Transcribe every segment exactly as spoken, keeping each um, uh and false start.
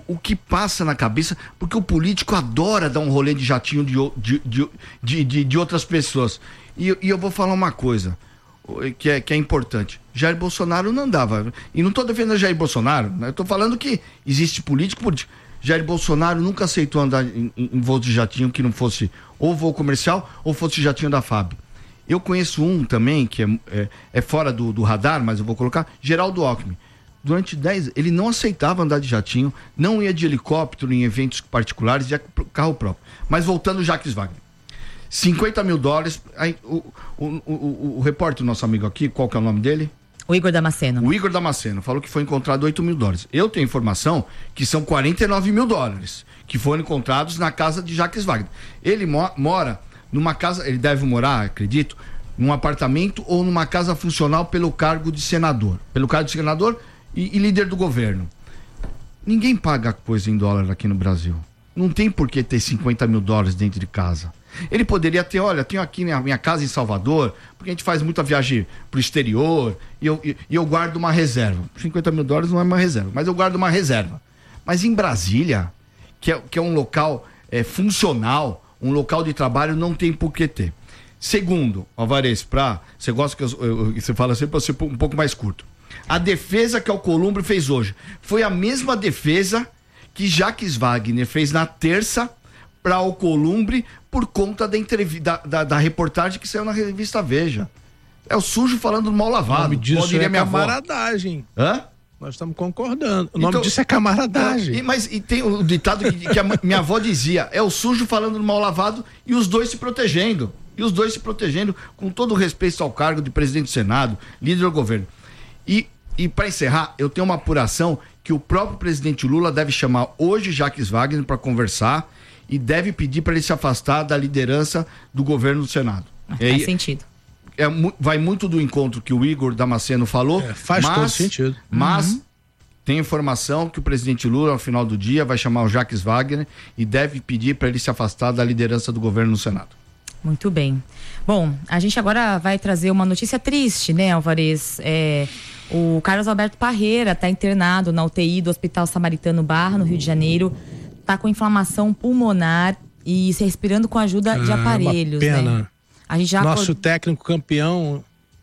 o que passa na cabeça, porque o político adora dar um rolê de jatinho de, de, de, de, de, de outras pessoas. E, e eu vou falar uma coisa que é, que é importante. Jair Bolsonaro não andava. E não estou defendendo Jair Bolsonaro, né? Eu estou falando que existe político, político. Jair Bolsonaro nunca aceitou andar em, em, em voo de jatinho que não fosse ou voo comercial ou fosse jatinho da F A B. Eu conheço um também, que é, é, é fora do, do radar, mas eu vou colocar, Geraldo Alckmin. Durante dez, ele não aceitava andar de jatinho, não ia de helicóptero em eventos particulares, ia com carro próprio. Mas voltando, Jacques Wagner. cinquenta mil dólares, aí, o, o, o, o, o repórter, nosso amigo aqui, qual que é o nome dele? O Igor Damasceno. O Igor Damasceno falou que foi encontrado oito mil dólares. Eu tenho informação que são quarenta e nove mil dólares, que foram encontrados na casa de Jacques Wagner. Ele mo- mora numa casa, ele deve morar, acredito, num apartamento ou numa casa funcional pelo cargo de senador. Pelo cargo de senador e, e líder do governo. Ninguém paga coisa em dólar aqui no Brasil. Não tem por que ter cinquenta mil dólares dentro de casa. Ele poderia ter, olha, tenho aqui minha, minha casa em Salvador, porque a gente faz muita viagem pro exterior, e eu, e, e eu guardo uma reserva. cinquenta mil dólares não é uma reserva, mas eu guardo uma reserva. Mas em Brasília, que é, que é um local é, funcional, um local de trabalho, não tem por que ter. Segundo, Alvarez, pra, você gosta que eu, eu, você fala sempre para ser um pouco mais curto. A defesa que o Alcolumbre fez hoje foi a mesma defesa que Jacques Wagner fez na terça para Alcolumbre por conta da, entrev... da, da, da reportagem que saiu na revista Veja. É o sujo falando mal lavado. O nome disso é minha camaradagem. Hã? Nós estamos concordando. O nome então, disso é camaradagem. É, mas e tem o ditado que, que a minha avó dizia, é o sujo falando mal lavado e os dois se protegendo. E os dois se protegendo com todo o respeito ao cargo de presidente do Senado, líder do governo. E, e para encerrar, eu tenho uma apuração que o próprio presidente Lula deve chamar hoje Jacques Wagner para conversar e deve pedir para ele se afastar da liderança do governo do Senado. Faz é, sentido. É, vai muito do encontro que o Igor Damasceno falou. É, faz mas, todo sentido. Mas uhum. tem informação que o presidente Lula, ao final do dia, vai chamar o Jacques Wagner e deve pedir para ele se afastar da liderança do governo no Senado. Muito bem. Bom, a gente agora vai trazer uma notícia triste, né, Alvarez? É, o Carlos Alberto Parreira está internado na U T I do Hospital Samaritano Barra, no Rio de Janeiro. Está com inflamação pulmonar e se respirando com a ajuda ah, de aparelhos. Uma pena. Né? A gente já Nosso acord... técnico campeão,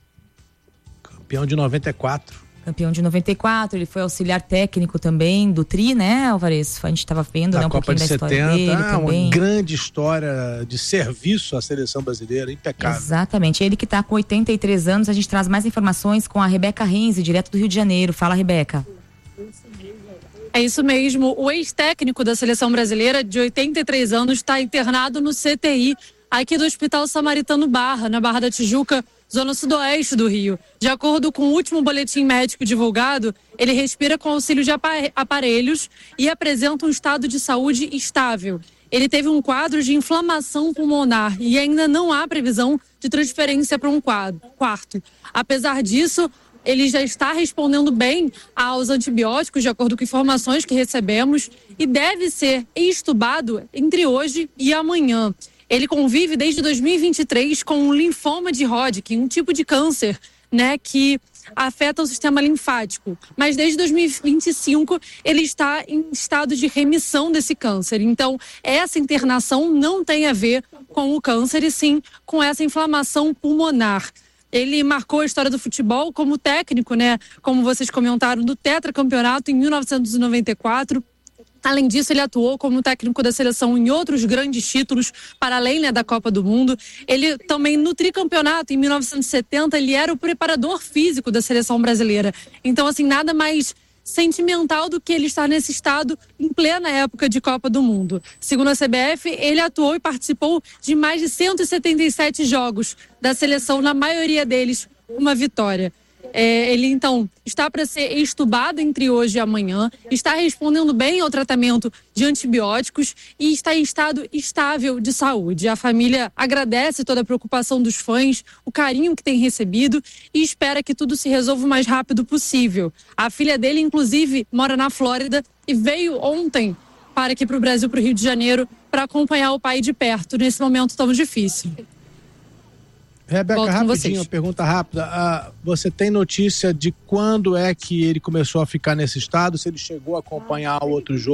campeão de noventa e quatro. Campeão de noventa e quatro, ele foi auxiliar técnico também do Tri, né, Alvarez? A gente estava vendo, da né, um Copa pouquinho de da história setenta, dele ah, também. Uma grande história de serviço à seleção brasileira, impecável. Exatamente, ele que está com oitenta e três anos. A gente traz mais informações com a Rebeca Renzi, direto do Rio de Janeiro. Fala, Rebeca. É isso mesmo, o ex-técnico da seleção brasileira, de oitenta e três anos, está internado no C T I, aqui do Hospital Samaritano Barra, na Barra da Tijuca, zona sudoeste do Rio. De acordo com o último boletim médico divulgado, ele respira com auxílio de aparelhos e apresenta um estado de saúde estável. Ele teve um quadro de inflamação pulmonar e ainda não há previsão de transferência para um quadro, quarto. Apesar disso, ele já está respondendo bem aos antibióticos, de acordo com informações que recebemos, e deve ser extubado entre hoje e amanhã. Ele convive desde dois mil e vinte e três com um linfoma de Hodgkin, um tipo de câncer, né, que afeta o sistema linfático. Mas desde dois mil e vinte e cinco ele está em estado de remissão desse câncer. Então, essa internação não tem a ver com o câncer, e sim com essa inflamação pulmonar. Ele marcou a história do futebol como técnico, né, como vocês comentaram, do tetracampeonato em mil novecentos e noventa e quatro. Além disso, ele atuou como técnico da seleção em outros grandes títulos, para além, né, da Copa do Mundo. Ele também, no tricampeonato, em mil novecentos e setenta, ele era o preparador físico da seleção brasileira. Então, assim, nada mais sentimental do que ele estar nesse estado em plena época de Copa do Mundo. Segundo a C B F, ele atuou e participou de mais de cento e setenta e sete jogos da seleção, na maioria deles uma vitória. É, ele, então, está para ser extubado entre hoje e amanhã, está respondendo bem ao tratamento de antibióticos e está em estado estável de saúde. A família agradece toda a preocupação dos fãs, o carinho que tem recebido, e espera que tudo se resolva o mais rápido possível. A filha dele, inclusive, mora na Flórida e veio ontem para aqui para o Brasil, para o Rio de Janeiro, para acompanhar o pai de perto nesse momento tão difícil. Rebeca, Volto rapidinho, uma pergunta rápida. Ah, você tem notícia de quando é que ele começou a ficar nesse estado? Se ele chegou a acompanhar outro jogo?